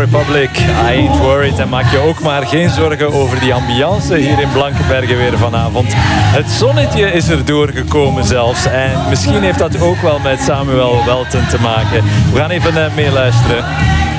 Republic, I Ain't Worried. En maak je ook maar geen zorgen over die ambiance hier in Blankenberge weer vanavond. Het zonnetje is er doorgekomen zelfs. En misschien heeft dat ook wel met Samuel Welten te maken. We gaan even meeluisteren.